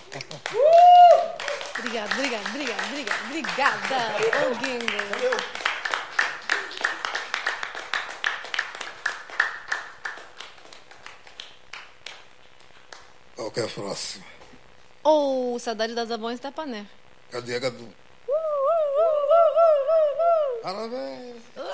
Obrigada. Ô, Guinga. Qual que é a próxima? Saudade das Abões da Pané. Cadê a Gadu? Parabéns.